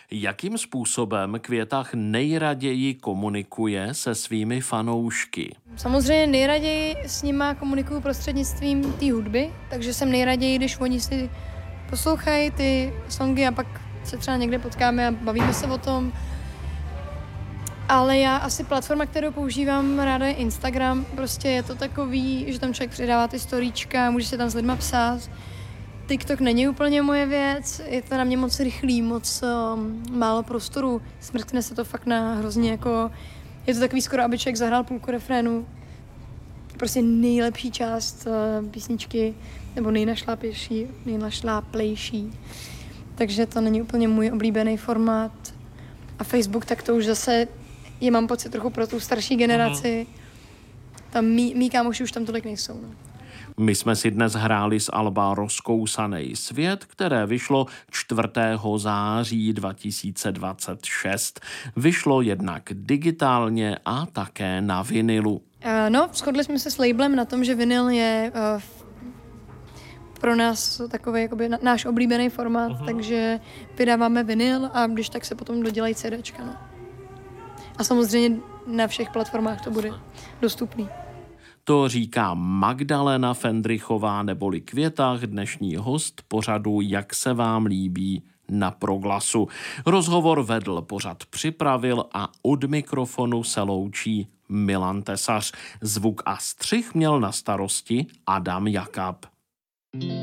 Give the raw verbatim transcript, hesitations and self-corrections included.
Jakým způsobem Květach nejraději komunikuje se svými fanoušky? Samozřejmě nejraději s nima komunikuju prostřednictvím té hudby, takže jsem nejraději, když oni si poslouchají ty songy a pak se třeba někde potkáme a bavíme se o tom. Ale já asi platforma, kterou používám ráda, je Instagram. Prostě je to takový, že tam člověk přidává ty storíčka, může se tam s lidma psát. TikTok není úplně moje věc, je to na mě moc rychlý, moc um, málo prostoru. Smrskne se to fakt na hrozně jako... Je to takový skoro, aby člověk zahrál půlku refrénu. Prostě nejlepší část uh, písničky, nebo nejnašláplejší, nejnašláplejší. Takže to není úplně můj oblíbený formát. A Facebook, tak to už zase je, mám pocit, trochu pro tu starší generaci. Tam mý, mý kámoši už tam tolik nejsou. No. My jsme si dnes hráli z alba Rozkousanej svět, které vyšlo čtvrtého září dva tisíce dvacet šest. Vyšlo jednak digitálně a také na vinilu. Uh, no, shodli jsme se s labelem na tom, že vinyl je uh, pro nás takový jakoby náš oblíbený formát, uh-huh. takže vydáváme vinyl a když tak se potom dodělají CDčka. No. A samozřejmě na všech platformách to bude dostupný. To říká Magdalena Fendrichová neboli Květach, dnešní host pořadu Jak se vám líbí na Proglasu. Rozhovor vedl, pořad připravil a od mikrofonu se loučí Milan Tesař. Zvuk a střih měl na starosti Adam Jakab.